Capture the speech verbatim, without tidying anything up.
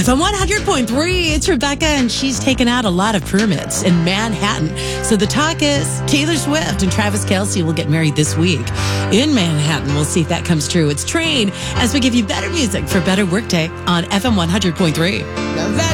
F M one hundred point three, it's Rebecca, and she's taken out a lot of permits in Manhattan. So the talk is Taylor Swift and Travis Kelce will get married this week in Manhattan. We'll see if that comes true. It's Train as we give you better music for better workday on F M one hundred point three.